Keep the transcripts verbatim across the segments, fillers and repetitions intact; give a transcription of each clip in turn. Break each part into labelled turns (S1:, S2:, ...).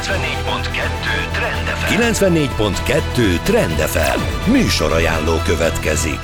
S1: kilencvennégy pont kettő Trend ef em.
S2: kilencvennégy pont kettő Trend ef em. Műsorajánló következik.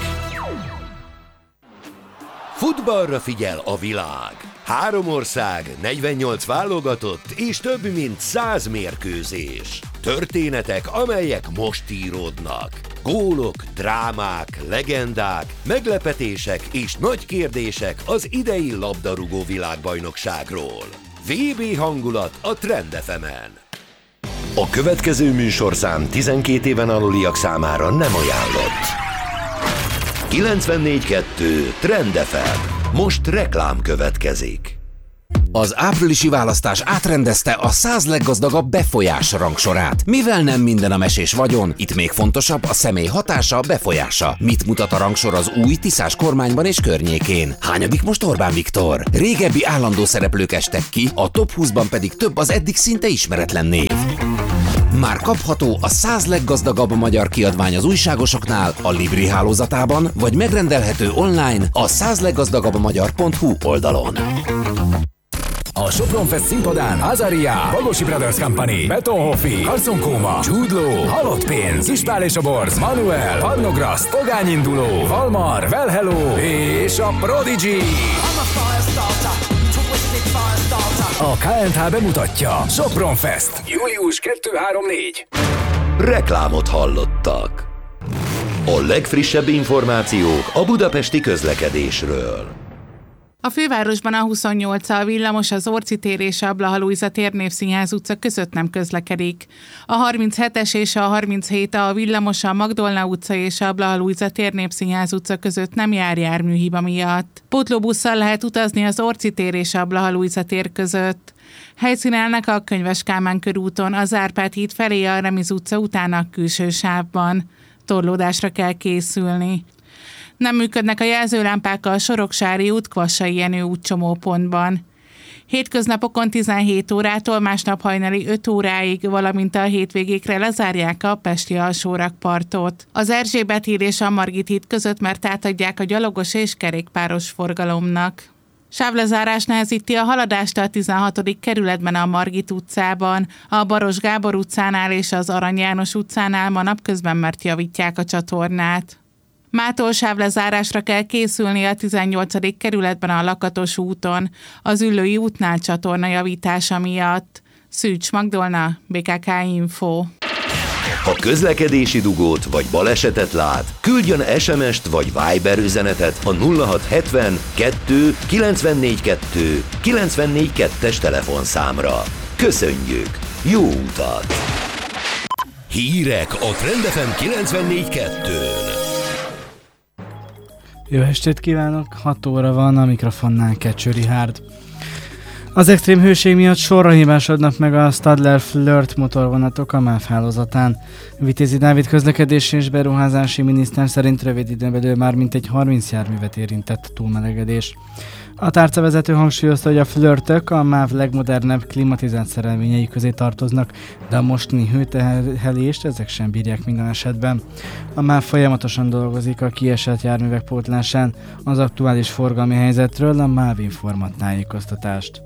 S2: Futballra figyel a világ. Három ország, negyvennyolc válogatott és több mint száz mérkőzés. Történetek, amelyek most íródnak. Gólok, drámák, legendák, meglepetések és nagy kérdések az idei labdarúgó világbajnokságról. vé bé hangulat a Trend ef emen. A következő műsorszám tizenkét éven aluliak számára nem ajánlott. kilencvennégy pont kettő Trend ef em. Most reklám következik.
S3: Az áprilisi választás átrendezte a száz leggazdagabb befolyás rangsorát. Mivel nem minden a mesés vagyon, itt még fontosabb a személy hatása, befolyása. Mit mutat a rangsor az új Tiszás kormányban és környékén? Hányadik most Orbán Viktor? Régebbi állandó szereplők estek ki, a top húszban pedig több az eddig szinte ismeretlen név. Már kapható a száz leggazdagabb magyar kiadvány az újságosoknál, a Libri hálózatában, vagy megrendelhető online a száz leggazdagabb magyar pont hu oldalon.
S4: A Sopron Fest színpadán Azaria, Bagosi Brothers Company, Betonhoffi, Carson Koma, Jude Law, Halott Pénz, Kispál és a Borz, Manuel, Parnograszt, Pogányinduló, Valmar, Well Hello és a Prodigy. A ká en há bemutatja Sopron Fest, július kettő-három-négy.
S2: Reklámot hallottak. A legfrissebb információk a budapesti közlekedésről.
S5: A fővárosban a huszonnyolccal villamos az Orci tér és a Blaha Lujza tér Névszínház utca között nem közlekedik. A harminchetes és a harminchét a villamos a Magdolna utca és a Blaha Lujza tér Névszínház utca között nem jár járműhiba miatt. Pótlóbusszal lehet utazni az Orci tér és a Blaha Lujza tér között. Helyszínelnek a Könyves Kálmán körúton, az Árpád híd felé a Remiz utca után a külső sávban. Torlódásra kell készülni. Nem működnek a jelzőlámpák a Soroksári út, Kvassai Jenő út csomópontban. Hétköznapokon tizenhét órától, másnap hajnali öt óráig, valamint a hétvégékre lezárják a pesti alsórakpartot. Az Erzsébet híd és a Margit híd között, mert átadják a gyalogos és kerékpáros forgalomnak. Sávlezárás nehezíti a haladást a tizenhatodik kerületben a Margit utcában, a Baros Gábor utcánál és az Arany János utcánál ma napközben, mert javítják a csatornát. Mától sávlezárásra kell készülni a tizennyolcadik kerületben a Lakatos úton, az Üllői útnál csatorna javítása miatt. Szűcs Magdolna, bé ká ká Info.
S2: Ha közlekedési dugót vagy balesetet lát, küldjön es em est vagy Viber üzenetet a nulla hat hetven kettő kilencvennégy kettő kilencvennégy kettes telefonszámra. Köszönjük! Jó utat! Hírek a Trend ef em kilencvennégy kettőn.
S6: Jó estét kívánok, hat óra van, a mikrofonnál Kecső Richárd. Az extrém hőség miatt sorra hibásodnak meg a Stadler Flirt motorvonatok a MÁV hálózatán. Vitézi Dávid közlekedési és beruházási miniszter szerint rövid időn belül már mintegy harminc járművet érintett túlmelegedés. A tárcavezető hangsúlyozta, hogy a Flirtök a MÁV legmodernebb klimatizált szerelvényei közé tartoznak, de a mostani hőterhelést ezek sem bírják minden esetben. A MÁV folyamatosan dolgozik a kiesett járművek pótlásán, az aktuális forgalmi helyzetről a MÁV informat tájékoztatást.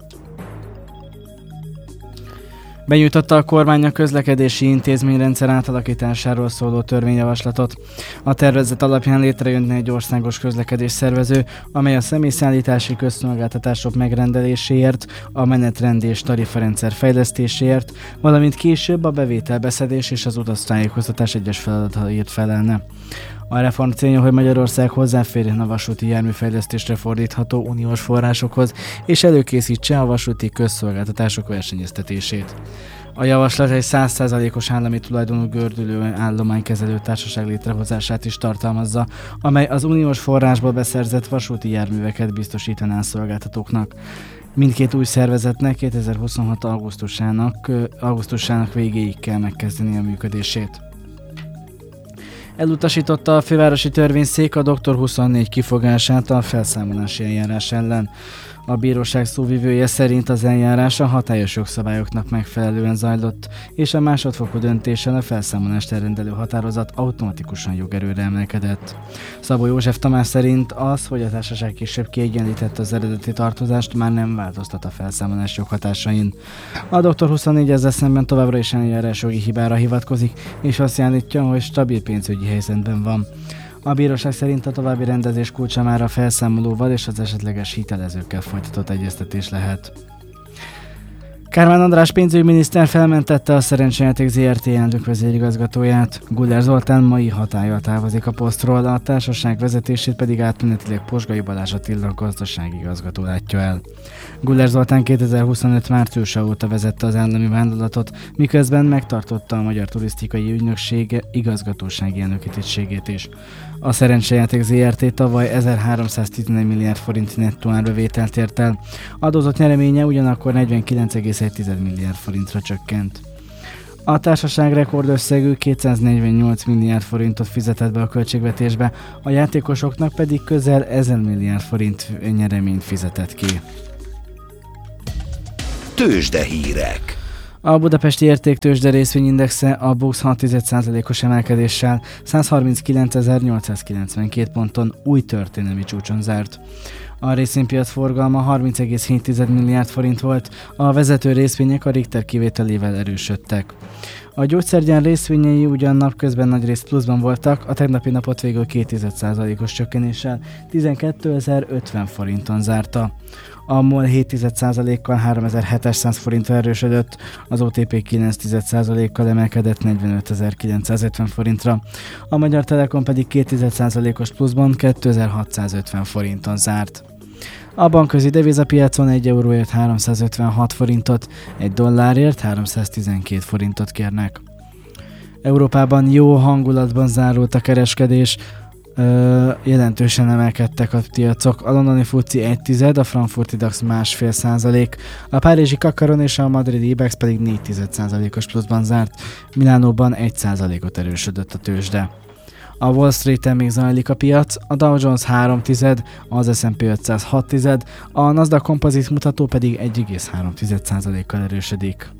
S6: Benyújtotta a kormány a közlekedési intézményrendszer átalakításáról szóló törvényjavaslatot. A tervezet alapján létrejönne egy országos közlekedés szervező, amely a személyszállítási közszolgáltatások megrendeléséért, a menetrend és tarifarendszer fejlesztéséért, valamint később a bevételbeszedés és az utastájékoztatás egyes feladataiért felelne. A reform célja, hogy Magyarország hozzáférjen a vasúti járműfejlesztésre fordítható uniós forrásokhoz, és előkészítse a vasúti közszolgáltatások versenyeztetését. A javaslat egy száz százalékos állami tulajdonú gördülő állománykezelő társaság létrehozását is tartalmazza, amely az uniós forrásból beszerzett vasúti járműveket biztosítaná a szolgáltatóknak. Mindkét új szervezetnek kétezer-huszonhat augusztusának, augusztusának végéig kell megkezdeni a működését. Elutasította a fővárosi törvényszék a doktor huszonnégy kifogását a felszámolási eljárás ellen. A bíróság szóvivője szerint az eljárás a hatályos jogszabályoknak megfelelően zajlott, és a másodfokú döntéssel a felszámolást elrendelő határozat automatikusan jogerőre emelkedett. Szabó József Tamás szerint az, hogy a társaság később kiegyenlítette az eredeti tartozást, már nem változtat a felszámolás joghatásain. A doktor huszonnégy ezzel szemben továbbra is eljárásjogi hibára hivatkozik, és azt állítja, hogy stabil pénzügyi helyzetben van. A bíróság szerint a további rendezés kulcsa már a felszámolóval és az esetleges hitelezőkkel folytatott egyeztetés lehet. Kármán András pénzügyminiszter felmentette a Szerencsejáték zé er té elnök vezérigazgatóját. Guller Zoltán mai hatállyal távozik a posztról, a társaság vezetését pedig átmenetileg Posgai Balázs Attila gazdasági igazgató látja el. Guller Zoltán kétezer-huszonöt márciusa óta vezette az állami vállalatot, miközben megtartotta a Magyar Turisztikai Ügynökség igazgatósági elnöki tisztségét is. A Szerencsejáték zé er té tavaly ezerháromszáztizenegy milliárd forint nettó árbevételt ért el, adózott nyereménye ugyanakkor negyvenkilenc egész egy milliárd forintra csökkent. A társaság rekordösszegű kétszáznegyvennyolc milliárd forintot fizetett be a költségvetésbe, a játékosoknak pedig közel ezer milliárd forint nyereményt fizetett ki.
S2: Tőzsdehírek.
S6: A budapesti értéktőzsde részvényindexe a BUX hat százalékos emelkedéssel százharminckilencezer-nyolcszázkilencvenkét ponton új történelmi csúcson zárt. A részvénypiac forgalma harminc egész hét milliárd forint volt, a vezető részvények a Richter kivételével erősödtek. A gyógyszergyár részvényei ugyan napközben nagyrészt pluszban voltak, a tegnapi napot végül két százalékos csökkenéssel tizenkétezer-ötven forinton zárta. A MOL hét százalékkal háromezer-hétszáz forintra erősödött, az o té pé kilenc százalékkal emelkedett negyvenötezer-kilencszázötven forintra, a Magyar Telekom pedig két százalékos pluszban kétezer-hatszázötven forinton zárt. A bankközi devizapiacon egy euróért háromszázötvenhat forintot, egy dollárért háromszáztizenkét forintot kérnek. Európában jó hangulatban zárult a kereskedés, Ö, jelentősen emelkedtek a piacok. A londoni fuci egy tized, a frankfurti dax másfél százalék, a párizsi Kakaron és a madridi Ibex pedig négy százalékos pluszban zárt, Milánóban egy százalékot erősödött a tőzsde. A Wall Streeten még zajlik a piac, a Dow Jones három tized, az es and pé ötszáz hat tized, a Nasdaq Composite mutató pedig egy egész három százalékkal erősödik.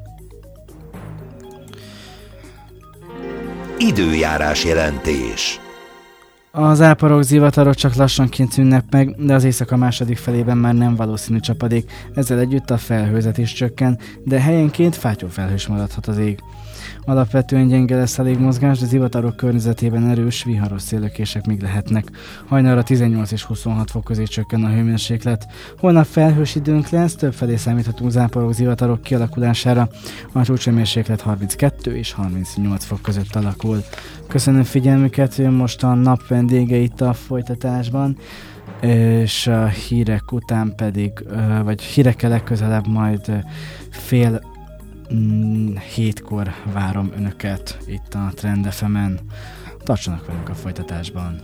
S2: Időjárás jelentés.
S6: Az záporok, zivatarok csak lassanként szűnnek meg, de az éjszaka második felében már nem valószínű csapadék, ezzel együtt a felhőzet is csökken, de helyenként fátyolfelhős maradhat az ég. Alapvetően gyenge lesz a légmozgás, de zivatarok környezetében erős, viharos széllökések még lehetnek. Hajnalra tizennyolc és huszonhat fok közé csökken a hőmérséklet. Holnap felhős időnk lesz, többfelé számíthatunk záporok, zivatarok kialakulására. A csúcshőmérséklet harminckettő és harmincnyolc fok között alakul. Köszönöm figyelmüket, jön most a nap vendége itt a folytatásban, és a hírek után pedig, vagy hírekkel legközelebb majd fél Mm, hétkor várom önöket itt a Trend ef emen. Tartsanak velünk a folytatásban.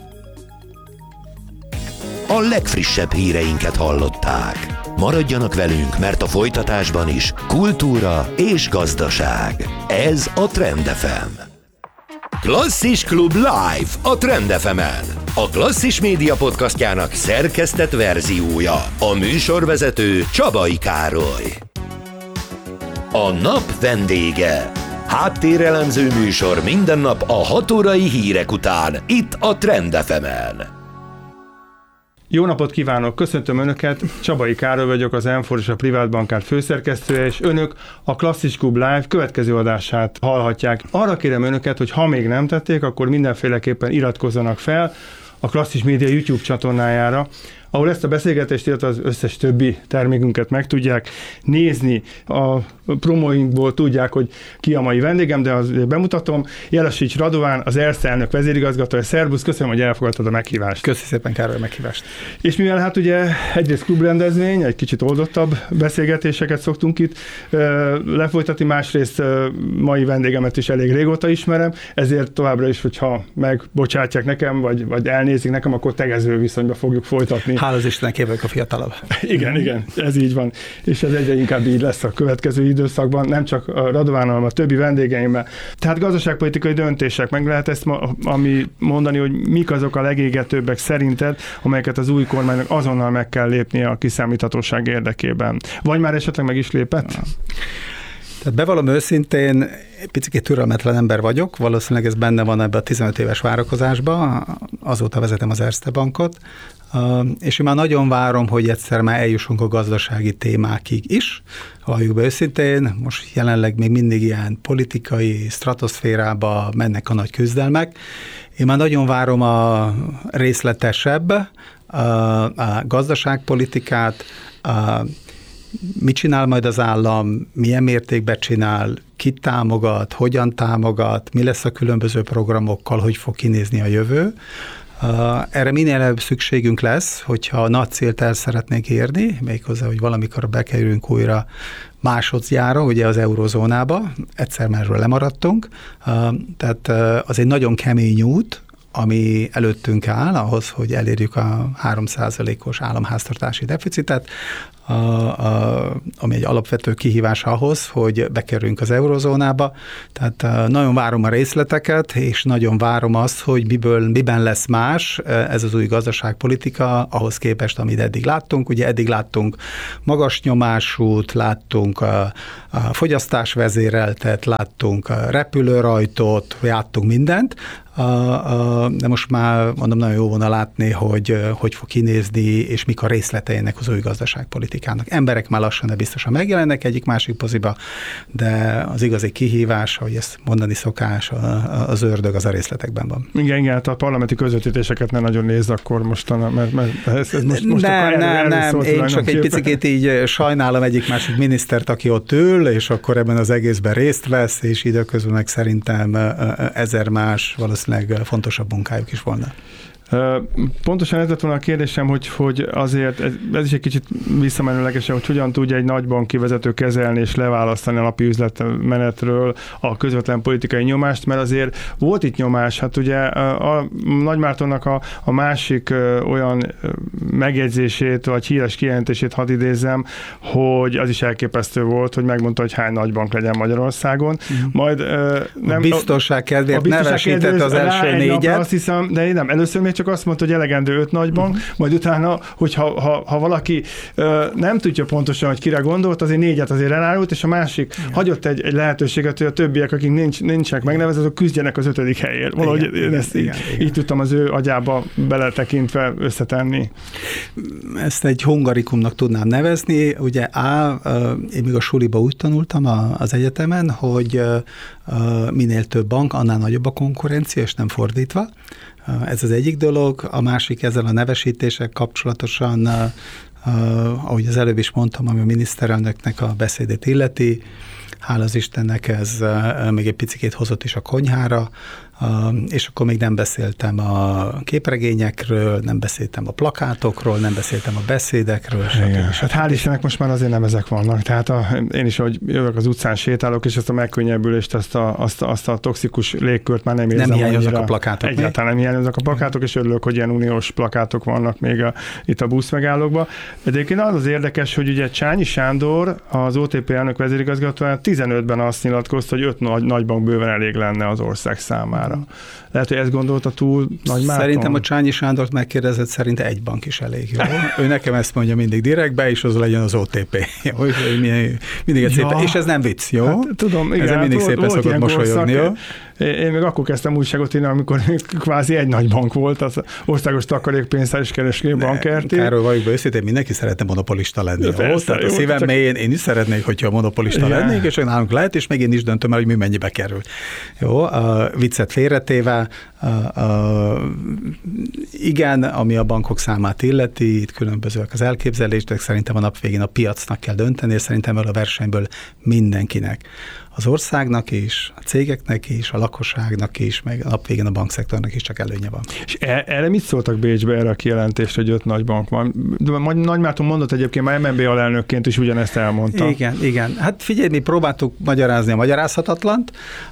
S2: A legfrissebb híreinket hallották. Maradjanak velünk, mert a folytatásban is kultúra és gazdaság. Ez a Trend ef em. Klasszis Klub Live a Trend ef emen. A Klasszis Média podcastjának szerkesztett verziója. A műsorvezető Csabai Károly. A nap vendége. Háttérelemző műsor minden nap a hat órai hírek után, itt a Trend ef emen.
S7: Jó napot kívánok, köszöntöm Önöket, Csabai Károly vagyok, az em négy és a Privát Bankár főszerkesztője, és Önök a Klasszis Klub Live következő adását hallhatják. Arra kérem Önöket, hogy ha még nem tették, akkor mindenféleképpen iratkozzanak fel a Klasszis Média YouTube csatornájára, ahol ezt a beszélgetést, illetve az összes többi termékünket meg tudják nézni. A promóinkból tudják, hogy ki a mai vendégem, de azért bemutatom. Jelesics Radován, az Erste elnök vezérigazgatója. Szerbusz, köszönöm, hogy elfogadtad a meghívást.
S8: Köszönöm szépen, Károly, a meghívást.
S7: És mivel hát ugye egyrészt klubrendezvény, egy kicsit oldottabb beszélgetéseket szoktunk itt lefolytatni, másrészt mai vendégemet is elég régóta ismerem, ezért továbbra is, hogyha megbocsátják nekem, vagy, vagy elnézik nekem, akkor tegező viszonyba fogjuk folytatni
S8: Hála az Istennek, én vagyok a fiatalabb.
S7: Igen, igen, ez így van. És ez egyre inkább így lesz a következő időszakban, nem csak a Radovánnal, hanem a többi vendégeimmel. Tehát gazdaságpolitikai döntések, meg lehet ezt ma, ami mondani, hogy mik azok a legégetőbbek szerinted, amelyeket az új kormánynak azonnal meg kell lépnie a kiszámíthatóság érdekében. Vagy már esetleg meg is lépett? Ja.
S8: Tehát bevallom őszintén, picit türelmetlen ember vagyok, valószínűleg ez benne van ebbe a tizenöt éves várakozásba, azóta vezetem az Erste Bankot, és én már nagyon várom, hogy egyszer már eljussunk a gazdasági témákig is, valljuk be őszintén, most jelenleg még mindig ilyen politikai stratoszférába mennek a nagy küzdelmek. Én már nagyon várom a részletesebb a, a gazdaságpolitikát, a mit csinál majd az állam, milyen mértékben csinál, kit támogat, hogyan támogat, mi lesz a különböző programokkal, hogy fog kinézni a jövő. Erre minél előbb szükségünk lesz, hogyha a nagy célt el szeretnénk érni, méghozzá, hogy valamikor bekerülünk újra másodjára, ugye az eurozónába, egyszer már erről lemaradtunk, tehát az egy nagyon kemény út, ami előttünk áll ahhoz, hogy elérjük a három százalékos államháztartási deficitet, a, a, ami egy alapvető kihívás ahhoz, hogy bekerüljünk az eurozónába. Tehát nagyon várom a részleteket, és nagyon várom azt, hogy miből, miben lesz más ez az új gazdaságpolitika ahhoz képest, amit eddig láttunk. Ugye eddig láttunk magas nyomásút, láttunk a, a fogyasztásvezéreltet, láttunk a repülőrajtót, láttunk mindent, de most már mondom, nagyon jó volna látni, hogy hogy fog kinézni, és mik a részleteinek az új gazdaságpolitikának. Emberek már lassan, de biztosan megjelennek egyik másik poziba, de az igazi kihívás, hogy ezt mondani szokás, az ördög az a részletekben van.
S7: Igen, igen, hát a parlamenti közvetítéseket ne nagyon nézd akkor mostan, mert, mert ez, ez most, most
S8: nem,
S7: akkor
S8: nem, nem, én csak egy picit így sajnálom egyik másik minisztert, aki ott ül, és akkor ebben az egészben részt vesz, és időközben meg szerintem ezer más valószínűleg fontosabb munkájuk is volna.
S7: Pontosan ez lett volna a kérdésem, hogy, hogy azért ez, ez is egy kicsit visszamenőlegesen, hogy hogyan tudja egy nagybanki vezető kezelni és leválasztani a napi üzletmenetről a közvetlen politikai nyomást, mert azért volt itt nyomás. Hát ugye a, a Nagymártonnak a, a másik olyan megjegyzését, vagy híres kijelentését hadd idézzem, hogy az is elképesztő volt, hogy megmondta, hogy hány nagybank legyen Magyarországon. Mm. Majd
S8: nem, a biztonság kedvéért nevesített az első négyet.
S7: Azt hiszem, de nem, először még csak azt mondta, hogy elegendő öt nagybank, uh-huh. majd utána, hogyha ha, ha valaki ö, nem tudja pontosan, hogy kire gondolt, azért négyet azért elárult, és a másik igen. hagyott egy, egy lehetőséget, hogy a többiek, akik nincs, nincsenek megnevezve, azok küzdjenek az ötödik helyért. Valahogy igen, én ezt igen, így, igen. így tudtam az ő agyába beletekintve összetenni.
S8: Ezt egy hungarikumnak tudnám nevezni. Ugye á, én még a suliba úgy tanultam az egyetemen, hogy minél több bank, annál nagyobb a konkurencia, és nem fordítva. Ez az egyik dolog, a másik ezzel a nevesítések kapcsolatosan, ahogy az előbb is mondtam, ami a miniszterelnöknek a beszédét illeti, hála az Istennek ez még egy picikét hozott is a konyhára, és akkor még nem beszéltem a képregényekről, nem beszéltem a plakátokról, nem beszéltem a beszédekről.
S7: Igen. Hát hál' Istennek most már azért nem ezek vannak. Tehát a, én is, ahogy jövök az utcán sétálok, és ezt a megkönnyebbülést, azt a, azt a, azt a toxikus légkört már nem érzem.
S8: Nem hiányoznak a plakátok.
S7: Egyáltalán nem hiányoznak a plakátok, és örülök, hogy ilyen uniós plakátok vannak még a, itt a buszmegállókban. Egyébként az az érdekes, hogy ugye Csányi Sándor, az o té pé elnök vezérigazgatója tizenötben azt nyilatkozta, hogy öt nagy, nagybank bőven elég lenne az ország számára. Lehet, hogy ezt gondolta túl Nagymárton?
S8: Szerintem a Csányi Sándort megkérdezett, szerint egy bank is elég jó. Ő nekem ezt mondja mindig direktbe, és az legyen az o té pé. Jó, mindig egy ja. szépen. És ez nem vicc, jó? Hát,
S7: tudom, igen.
S8: Ezzel mindig hát, szépen szokott mosolyogni, jó?
S7: Én még akkor kezdtem újságot írni, amikor kvázi egy nagy bank volt, az Országos Takarékpénztár és Kereskedő Bank er té.
S8: Károly, valljuk be őszintén, mindenki szeretne monopolista lenni. Jó, persze, tehát a szívem csak... mélyén én is szeretnék, hogyha monopolista igen. lennék, és nálunk lehet, és még én is döntöm el, hogy mi mennyibe kerül. Jó, a viccet félretéve, a, a, igen, ami a bankok számát illeti, itt különbözőek az elképzelések, szerintem a nap végén a piacnak kell dönteni, és szerintem a versenyből mindenkinek. Az országnak is, a cégeknek is, a lakosságnak is, meg a nap végén a bankszektornak is csak előnye van.
S7: És erre mit szóltak Bécsbe, erre a kijelentésre, hogy öt nagy bank van? Nagymárton mondott egyébként, már em en bé alelnökként is ugyanezt elmondta.
S8: Igen, igen. Hát figyelj, mi próbáltuk magyarázni a magyarázhatatlant.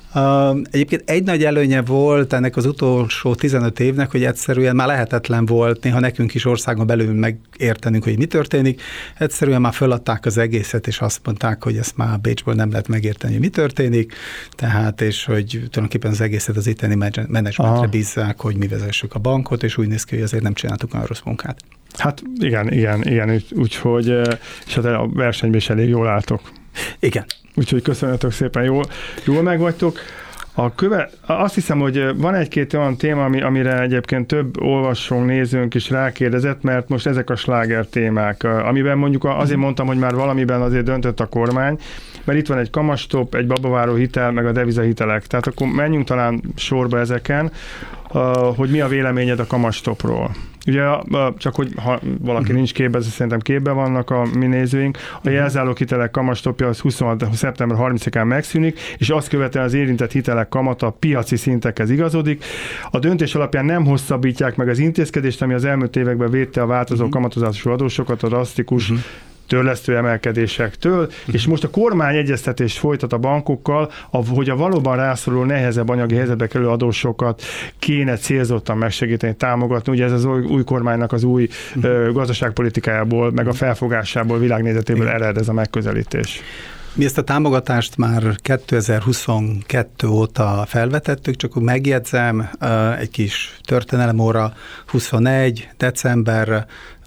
S8: Uh, egyébként egy nagy előnye volt ennek az utolsó tizenöt évnek, hogy egyszerűen már lehetetlen volt néha nekünk is országon belül megértenünk, hogy mi történik. Egyszerűen már föladták az egészet, és azt mondták, hogy ezt már Bécsből nem lehet megérteni, hogy mi történik, tehát, és hogy tulajdonképpen az egészet az itteni menedzsmentre bízzák, hogy mi vezessük a bankot, és úgy néz ki, hogy azért nem csináltuk olyan rossz munkát.
S7: Hát igen, igen, igen, úgyhogy, és hát a versenyben is elég jól álltok.
S8: Igen.
S7: Úgyhogy köszönhetök szépen, jól, jól megvagytok. A köve, azt hiszem, hogy van egy-két olyan téma, ami, amire egyébként több olvasónk, nézőnk is rákérdezett, mert most ezek a sláger témák, amiben mondjuk azért mondtam, hogy már valamiben azért döntött a kormány, mert itt van egy kamastop, egy babaváró hitel, meg a devizahitelek. Tehát akkor menjünk talán sorba ezeken, hogy mi a véleményed a kamastopról. Ugye csak, hogy ha valaki uh-huh. nincs képben, szerintem képben vannak a mi nézőink, a jelzálók hitelek kamastopja az huszonhat szeptember harmincadikán megszűnik, és azt követően az érintett hitelek kamata piaci szintekhez igazodik. A döntés alapján nem hosszabbítják meg az intézkedést, ami az elmúlt években védte a változó uh-huh. kamatozású adósokat a drasztikus uh-huh. törlesztő emelkedésektől, uh-huh. és most a kormány egyeztetést folytat a bankokkal, hogy a valóban rászoruló nehezebb anyagi helyzetbe kerülő adósokat kéne célzottan megsegíteni, támogatni. Ugye ez az új, új kormánynak az új uh-huh. ö, gazdaságpolitikájából, meg a felfogásából, világnézetéből ered ez a megközelítés.
S8: Mi ezt a támogatást már kétezer-huszonkettő óta felvetettük, csak úgy megjegyzem, egy kis történelemóra, huszonegy december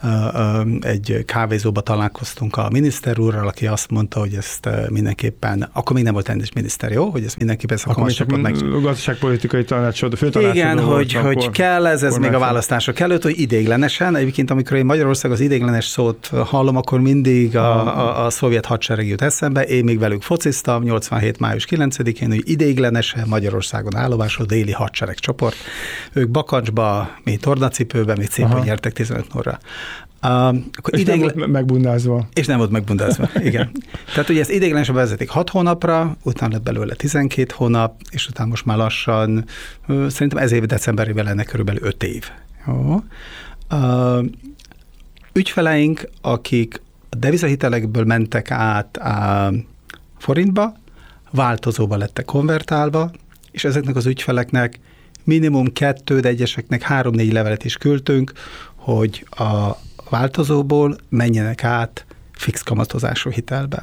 S8: egy kávézóba találkoztunk a miniszter úrral, aki azt mondta, hogy ezt mindenképpen, akkor még nem volt rendes miniszter, jó? Hogy ezt mindenképpen ezt a kamastopot meg...
S7: gazdaságpolitikai tanácsadó, főtanácsadó.
S8: Igen, hogy, hogy kell ez, ez még a választások előtt, hogy ideiglenesen. Egyébként, amikor én Magyarország az ideiglenes szót hallom, akkor mindig a, a, a szovjet hadsereg jut eszembe. Én még velük fociztam, nyolcvanhét május kilencedikén, hogy ideiglenesen Magyarországon állomásol déli hadsereg csoport. Ők bakancsba, mi tornacipőben, mi szépen nyertek tizenöt nóra. Uh, akkor
S7: és
S8: ideiglen...
S7: nem volt megbundázva.
S8: És nem volt megbundázva, igen. Tehát ugye ezt ideiglenesen vezetik hat hónapra, utána lett belőle tizenkét hónap, és utána most már lassan, uh, szerintem ez év decemberében lenne körülbelül öt év. Jó. Uh, ügyfeleink, akik a devizahitelekből mentek át a forintba, változóba lettek konvertálva, és ezeknek az ügyfeleknek minimum kettő, de egyeseknek három-négy levelet is küldtünk, hogy a változóból menjenek át fix kamatozású hitelbe.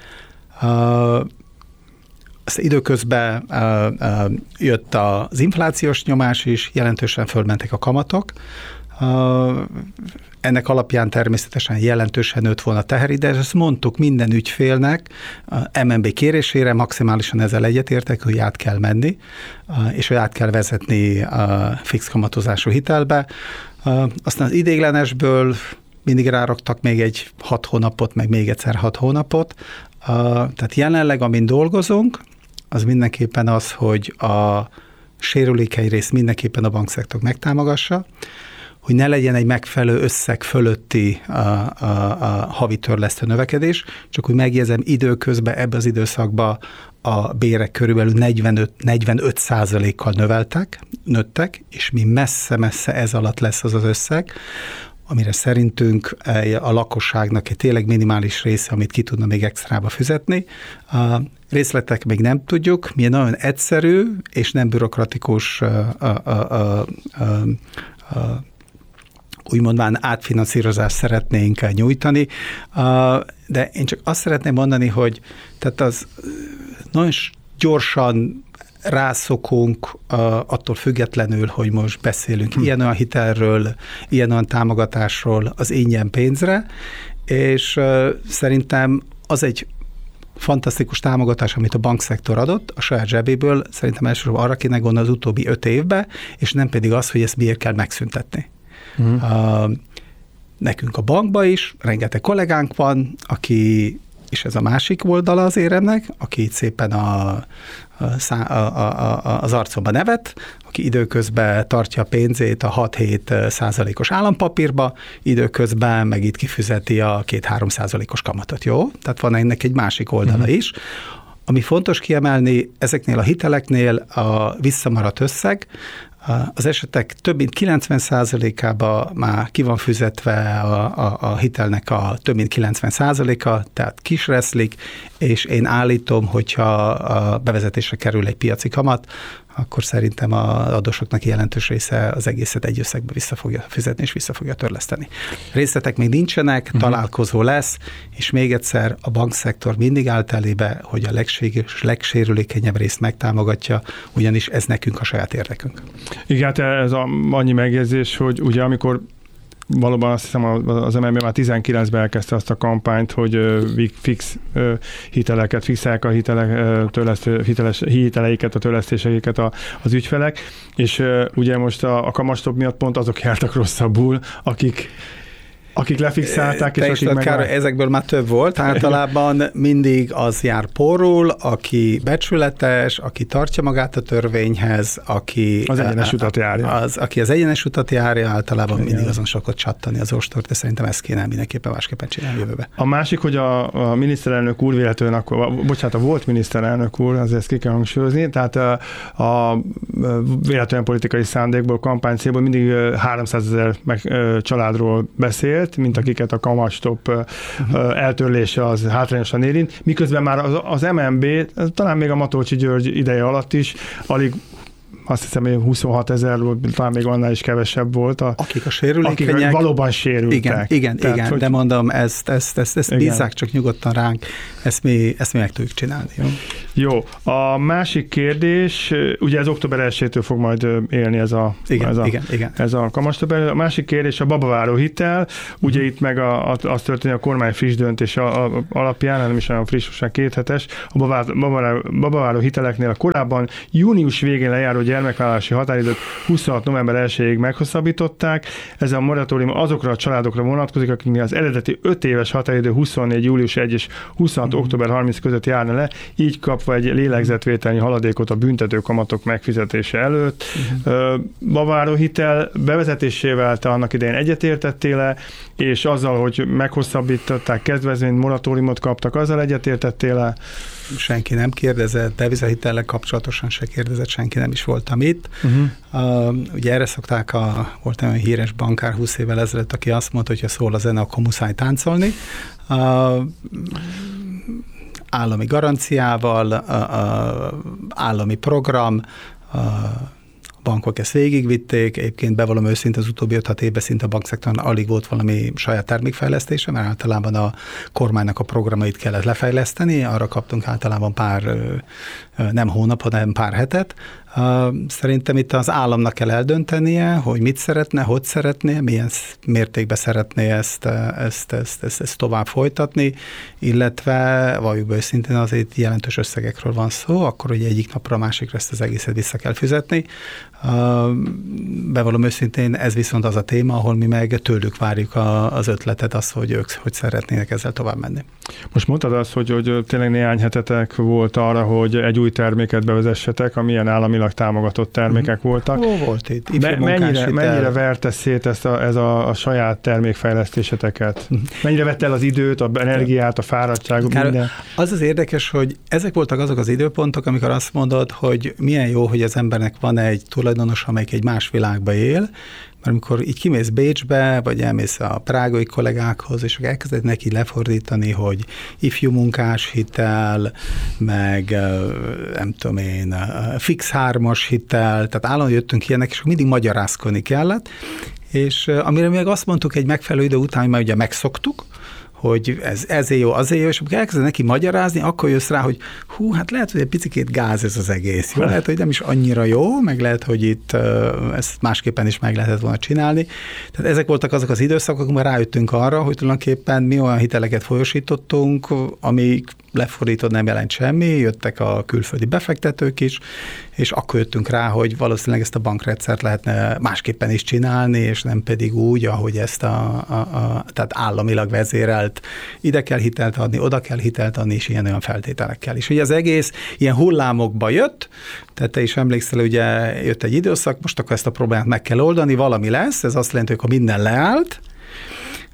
S8: Uh, az időközben uh, uh, jött az inflációs nyomás is, jelentősen fölmentek a kamatok. Uh, ennek alapján természetesen jelentősen nőtt volna a teher, de ezt mondtuk minden ügyfélnek, a em en bé kérésére maximálisan ezzel egyetértek, hogy át kell menni, uh, és hogy át kell vezetni a fix kamatozású hitelbe. Uh, aztán az ideiglenesből mindig ráraktak még egy hat hónapot, meg még egyszer hat hónapot. Uh, tehát jelenleg, amin dolgozunk, az mindenképpen az, hogy a sérülékeny részt mindenképpen a bankszektor megtámogassa, hogy ne legyen egy megfelelő összeg fölötti a, a, a havi törlesztő növekedés, csak hogy megjegyzem, időközben ebbe az időszakban a bérek körülbelül negyvenöt százalékkal növeltek, nőttek, és mi messze-messze ez alatt lesz az az összeg, amire szerintünk a lakosságnak egy tényleg minimális része, amit ki tudna még extrába fizetni. A részletek még nem tudjuk, mi nagyon egyszerű és nem bürokratikus a, a, a, a, a, úgymondván átfinanszírozást szeretnénk nyújtani, de én csak azt szeretném mondani, hogy tehát az nagyon gyorsan rászokunk attól függetlenül, hogy most beszélünk hm. ilyen-olyan hitelről, ilyen-olyan támogatásról, az ingyen pénzre, és szerintem az egy fantasztikus támogatás, amit a bankszektor adott a saját zsebéből, szerintem elsősorban arra kéne gondolni az utóbbi öt évbe, és nem pedig az, hogy ezt miért kell megszüntetni. Uh-huh. Uh, nekünk a bankban is rengeteg kollégánk van, aki, és ez a másik oldala az éremnek, aki itt szépen a, a, a, a, az arcomba nevet, aki időközben tartja a pénzét a hat-hét százalékos állampapírba, időközben meg itt kifizeti a két-három százalékos kamatot, jó? Tehát van ennek egy másik oldala uh-huh. is. Ami fontos kiemelni, ezeknél a hiteleknél a visszamaradt összeg, Az esetek több mint kilencven százalékában már ki van fizetve a, a, a hitelnek a több mint kilencven százaléka, tehát kisreszlik, és én állítom, hogyha a bevezetésre kerül egy piaci kamat, akkor szerintem az adósoknak jelentős része az egészet egy összegbe vissza fogja fizetni, és vissza fogja törleszteni. Részletek még nincsenek, uh-huh. találkozó lesz, és még egyszer a bankszektor mindig állt elébe, hogy a legsérülékenyebb részt megtámogatja, ugyanis ez nekünk a saját érdekünk.
S7: Igen, hát ez a, annyi megjegyzés, hogy ugye amikor valóban azt hiszem az em en bé már tizenkilencben elkezdte azt a kampányt, hogy fix hiteleket, fixálják a hitelek, törlesztő, hiteles, hiteleiket, a törlesztéseiket az ügyfelek, és ugye most a, a kamatstop miatt pont azok jártak rosszabbul, akik akik lefixálták, és akik meg...
S8: Kár, ezekből már több volt. Általában mindig az jár porul, aki becsületes, aki tartja magát a törvényhez, aki...
S7: Az egyenes utat járja.
S8: Az, aki az egyenes utat járja, általában igen. mindig azon szokott csattani az ostort, de szerintem ezt kéne mindenképpen másképpen csinálni jövőbe.
S7: A másik, hogy a, a miniszterelnök úr véletlenül, akkor, bocsánat, a volt miniszterelnök úr, azért ezt ki kell hangsúlyozni, tehát a, a véletlen politikai szándékból, kampány célból mindig háromszázezer családról beszélt, mint akiket a kamatstop uh-huh. eltörlése az hátrányosan érint, miközben már az, az em en bé, talán még a Matolcsy György ideje alatt is alig azt hiszem, hogy huszonhat ezerről, talán még annál is kevesebb volt. A,
S8: akik a sérülékenyek.
S7: Akik valóban sérültek.
S8: Igen, igen, Tehát, igen hogy, de mondom, ezt, ezt, ezt, ezt bízzák csak nyugodtan ránk, ezt mi, ezt mi meg tudjuk csinálni. Jó?
S7: Jó. A másik kérdés, ugye ez október elsejétől fog majd élni ez a,
S8: igen,
S7: ez a,
S8: igen, igen.
S7: ez a kamatstop. A másik kérdés a babaváró hitel. Ugye uh-huh. itt meg a, a, az történik a kormány friss döntés alapján, nem is olyan friss, most két hetes, a babaváró, babaváró hiteleknél a korábban június végén lejáró gyermekvállalási határidőt huszonhat november elsejéig meghosszabbították. Ez a moratórium azokra a családokra vonatkozik, akiknél az eredeti öt éves határidő huszonnégy július elseje és huszonhat uh-huh. október harmincadika között járna le, így kapva egy lélegzetvételnyi haladékot a büntető kamatok megfizetése előtt. Uh-huh. Babaváró hitel bevezetésével te annak idején egyetértettél le, és azzal, hogy meghosszabbították, kedvezményt, moratóriumot kaptak, azzal egyetértettél le?
S8: Senki nem kérdezett, devizahitellel kapcsolatosan se kérdezett, senki nem is voltam itt. Uh-huh. Uh, ugye erre szokták, a, volt olyan híres bankár húsz évvel ezelőtt, aki azt mondta, hogy ha szól a zene, akkor muszáj táncolni. Uh, állami garanciával, uh, uh, állami program, uh, bankok ezt végigvitték, egyébként bevallom őszintén az utóbbi öt-hat évben szinte a bankszektorban alig volt valami saját termékfejlesztése, mert általában a kormánynak a programait kellett lefejleszteni, arra kaptunk általában pár, nem hónapot, hanem pár hetet. Szerintem itt az államnak kell eldöntenie, hogy mit szeretne, hogy szeretné, milyen mértékben szeretné ezt, ezt, ezt, ezt, ezt tovább folytatni, illetve valljuk be őszintén azért jelentős összegekről van szó, akkor ugye egyik napra a másikra ezt az egészet vissza kell fizetni. Bevallom őszintén, ez viszont az a téma, ahol mi meg tőlük várjuk a, az ötletet, az, hogy ők hogy szeretnének ezzel tovább menni. Most mondtad azt, hogy, hogy tényleg néhány hetetek volt arra, hogy egy új terméket bevezessetek, amilyen államilag támogatott termékek mm-hmm. voltak. Ó, volt itt. Me- mennyire, mennyire verte szét ezt a, ez a, a saját termékfejlesztéseteket? Mm-hmm. Mennyire vette el az időt, az energiát, a fáradtságot, Kár, minden? Az az érdekes, hogy ezek voltak azok az időpontok, amikor azt mondod, hogy milyen jó, hogy az embernek van egy tulajdonos, amelyik egy más világba él, mert amikor így kimész Bécsbe, vagy elmész a prágai kollégákhoz, és elkezded neki lefordítani, hogy ifjú munkás hitel, meg nem tudom én, fix hármas hitel, tehát állandóan jöttünk ilyenek, és mindig magyarázkodni kellett, és amire még azt mondtuk egy megfelelő idő után, hogy már ugye megszoktuk, hogy ez ezért jó, azért jó, és amikor elkezded neki magyarázni, akkor jössz rá, hogy hú, hát lehet, hogy egy picikét gáz ez az egész. Jó, lehet, hogy nem is annyira jó, meg lehet, hogy itt uh, ezt másképpen is meg lehetett volna csinálni. Tehát ezek voltak azok az időszakok, amikor rájöttünk arra, hogy tulajdonképpen mi olyan hiteleket folyosítottunk, amik lefordítod, nem jelent semmi, jöttek a külföldi befektetők is, és akkor jöttünk rá, hogy valószínűleg ezt a bankrendszert lehetne másképpen is csinálni, és nem pedig úgy, ahogy ezt a, a, a tehát államilag vezérelt, ide kell hitelt adni, oda kell hitelt adni, és ilyen-olyan feltételekkel is. Ugye az egész ilyen hullámokba jött, tehát te is emlékszel, ugye jött egy időszak, most akkor ezt a problémát meg kell oldani, valami lesz, ez azt jelenti, hogy ha minden leállt,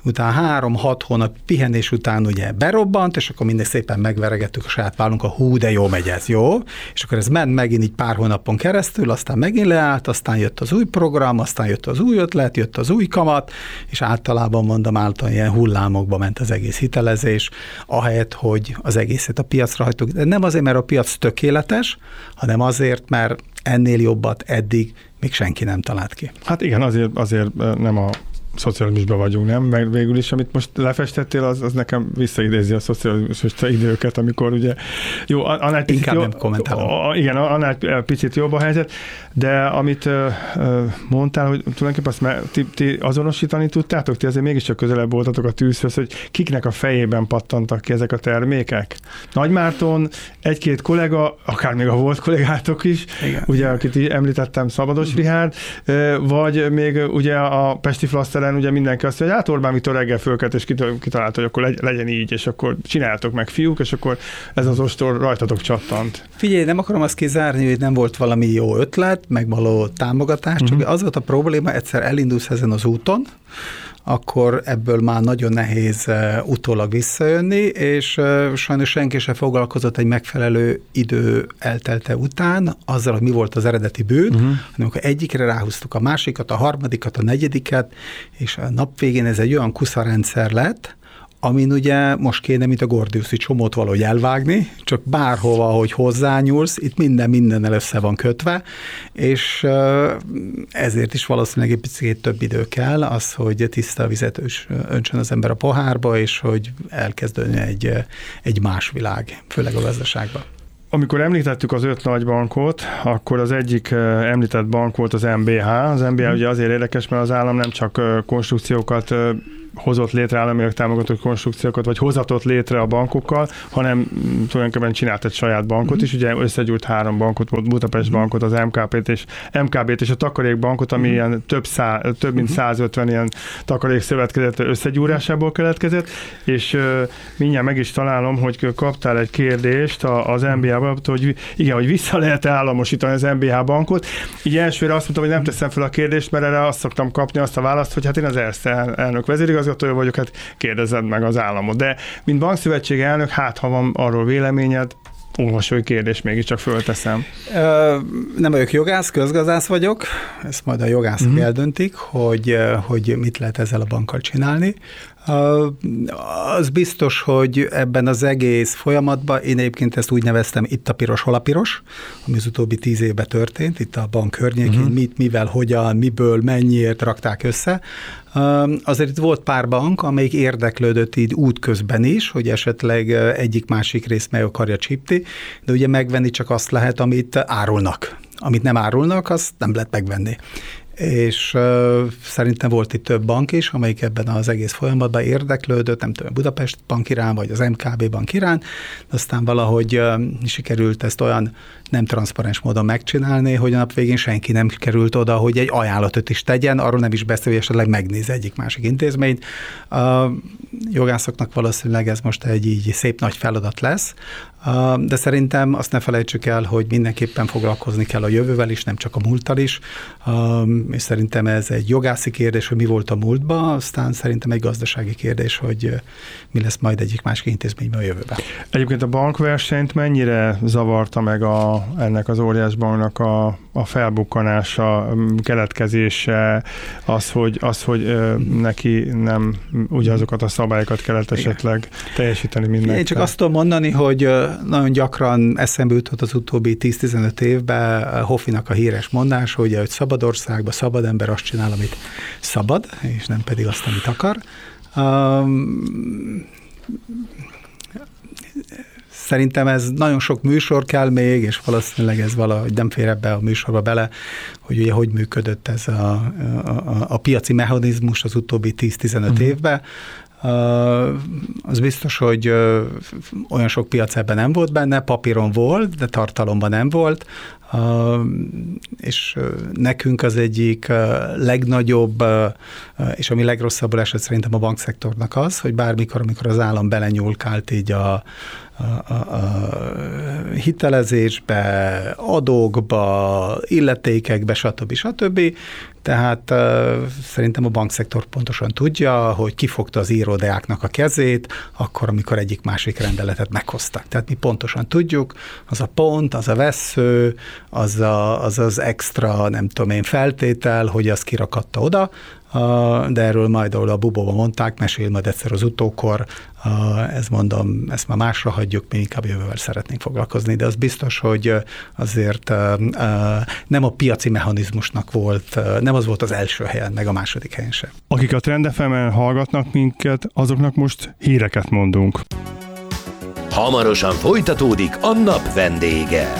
S8: utána három-hat hónap pihenés után ugye berobbant, és akkor mindig szépen megveregettük a saját vállunk, a hú, de jó megy ez, jó? És akkor ez ment megint így pár hónapon keresztül, aztán megint leállt, aztán jött az új program, aztán jött az új ötlet, jött az új kamat, és általában mondom, általában ilyen hullámokba ment az egész hitelezés, ahelyett, hogy az egészet a piacra hagytuk. De nem azért, mert a piac tökéletes, hanem azért, mert ennél jobbat eddig még senki nem talált ki.
S7: Hát igen, azért, azért nem a szocializmusban vagyunk, nem? Meg végül is, amit most lefestettél, az, az nekem visszaidézi a szocializmusta időket, amikor ugye jó, annál picit
S8: Inkább
S7: jó,
S8: nem kommentálom.
S7: A, igen, annál picit jobb a helyzet, de amit uh, mondtál, hogy tulajdonképpen azt ti, ti azonosítani tudtátok, ti azért mégiscsak közelebb voltatok a tűzhöz, hogy kiknek a fejében pattantak ki ezek a termékek. Nagymárton, egy-két kollega, akár még a volt kollégátok is, igen. Ugye, akit említettem, Szabados Richárd, vagy még ugye a Pesti Flaszter ugye mindenki azt mondja, hogy hát Orbán Viktor reggel fölkelt, és kitalálta, hogy akkor legyen így, és akkor csináltok meg, fiúk, és akkor ez az ostor rajtatok csattant.
S8: Figyelj, nem akarom azt kizárni, hogy nem volt valami jó ötlet, meg való támogatás, csak uh-huh. az volt a probléma, egyszer elindulsz ezen az úton, akkor ebből már nagyon nehéz uh, utólag visszajönni, és uh, sajnos senki sem foglalkozott egy megfelelő idő eltelte után azzal, hogy mi volt az eredeti bűn, uh-huh. hanem akkor egyikre ráhúztuk a másikat, a harmadikat, a negyediket, és a nap végén ez egy olyan kuszarendszer lett, amin ugye most kéne, mint a gordiuszi csomót valahogy elvágni, csak bárhova, hogy hozzányúlsz, itt minden mindennel össze van kötve, és ezért is valószínűleg egy picit több idő kell az, hogy tiszta vizet öntsön az ember a pohárba, és hogy elkezdődjön egy, egy más világ, főleg a gazdaságban.
S7: Amikor említettük az öt nagy bankot, akkor az egyik említett bank volt az em bé há. Az em bé há mm. ugye azért érdekes, mert az állam nem csak konstrukciókat hozott létre, államilag támogatott konstrukciókat, vagy hozatott létre a bankokkal, hanem tulajdonképpen csinált egy saját bankot mm. is. Ugye összegyújt három bankot, volt Budapest mm. bankot, az em ká bé-t és, em ká bé-t és a takarékbankot, ami mm. ilyen több, szá, több mint százötven ilyen takarékszövetkezet összegyúrásából keletkezett, és uh, mindjárt meg is találom, hogy kaptál egy kérdést az em bé há-ban, hogy igen, hogy vissza lehet államosítani az em bé há bankot. Így elsőre azt mondtam, hogy nem teszem fel a kérdést, mert erre azt szoktam kapni azt a választ, hogy hát én az Erste elnök vezérigazgatója vagyok, hát kérdezzed meg az államot. De mint bankszövetség elnök, hát ha van arról véleményed, olvasói kérdés mégiscsak fölteszem.
S8: Nem vagyok jogász, közgazdász vagyok, ezt majd a jogászok mm-hmm. eldöntik, hogy, hogy mit lehet ezzel a bankkal csinálni. Az biztos, hogy ebben az egész folyamatban, én egyébként ezt úgy neveztem, itt a piros, hol a piros, ami az utóbbi tíz évben történt, itt a bank környékén, uh-huh. mit, mivel, hogyan, miből, mennyiért rakták össze. Azért itt volt pár bank, amelyik érdeklődött így útközben is, hogy esetleg egyik-másik részt meg akarja csípni, de ugye megvenni csak azt lehet, amit árulnak. Amit nem árulnak, azt nem lehet megvenni. És uh, szerintem volt itt több bank is, amelyik ebben az egész folyamatban érdeklődött, nem tudom, Budapest bank irán, vagy az em ká bé bank irán, de aztán valahogy uh, sikerült ezt olyan nem transzparens módon megcsinálni, hogy a nap végén senki nem került oda, hogy egy ajánlatot is tegyen, arról nem is beszél, hogy esetleg megnéz egyik-másik intézményt. A jogászoknak valószínűleg ez most egy így szép nagy feladat lesz, de szerintem azt ne felejtsük el, hogy mindenképpen foglalkozni kell a jövővel is, nem csak a múlttal is, és szerintem ez egy jogászi kérdés, hogy mi volt a múltban, aztán szerintem egy gazdasági kérdés, hogy mi lesz majd egyik-másik intézményben a jövőben. Egyébként
S7: a bankversenyt mennyire zavarta meg a ennek az óriás banknak a, a felbukkanása, keletkezése, az, hogy, az, hogy neki nem ugyanazokat a szabályokat kellett esetleg teljesíteni mindenki. Én csak azt tudom mondani, hogy nagyon gyakran eszembe jutott az utóbbi tíz-tizenöt évben Hoffinak a híres mondás, hogy, hogy szabad országban szabad ember azt csinál, amit szabad, és nem pedig azt, amit akar. Um, Szerintem ez nagyon sok műsor kell még, és valószínűleg ez valahogy nem fér ebbe a műsorba bele, hogy ugye hogy működött ez a, a, a piaci mechanizmus az utóbbi tíz-tizenöt uh-huh. évben. Uh, az biztos, hogy uh, olyan sok piac ebben nem volt benne, papíron volt, de tartalomban nem volt, uh, és uh, nekünk az egyik uh, legnagyobb, uh, és ami legrosszabbul esett szerintem a bankszektornak az, hogy bármikor, amikor az állam belenyúlkált így a,
S8: a, a, a hitelezésbe, adókba, illetékekbe, stb. stb. Tehát uh, szerintem a bankszektor pontosan tudja, hogy kifogta az íródeáknak a kezét, akkor, amikor egyik-másik rendeletet meghoztak. Tehát mi pontosan tudjuk, az a pont, az a vessző, az a, az, az extra, nem tudom én, feltétel, hogy az kirakatta oda, uh, de erről majd, ahol a Bubóban mondták, mesél majd egyszer az utókor, uh, ez mondom, ezt már másra hagyjuk, mi inkább jövővel szeretnénk foglalkozni, de az biztos, hogy azért uh, uh, nem a piaci mechanizmusnak volt, uh, nem az volt az első helyen, meg a második helyen sem.
S7: Akik a Trend ef emen hallgatnak minket, azoknak most híreket mondunk.
S2: Hamarosan folytatódik a nap vendége.